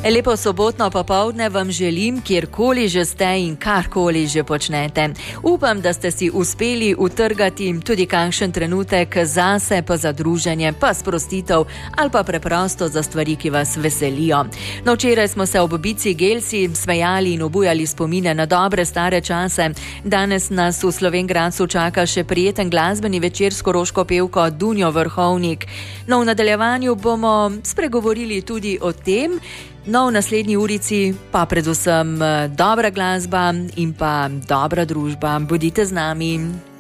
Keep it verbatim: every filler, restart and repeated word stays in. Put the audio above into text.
Lepo sobotno popoldne vam želim, kjerkoli že ste in karkoli že počnete. Upam, da ste si uspeli utrgati tudi kakšen trenutek zase, pa za druženje, pa sprostitev ali pa preprosto za stvari, ki vas veselijo. No, včeraj smo se ob Bici Gelsi smejali in obujali spomine na dobre stare čase. Danes nas v Slovenj Gradcu čaka še prijeten glasbeni večer s koroško pevko Dunjo Vrhovnik. No, v nadaljevanju bomo spregovorili tudi o tem. No, v naslednji urici pa predvsem dobra glasba in pa dobra družba. Bodite z nami.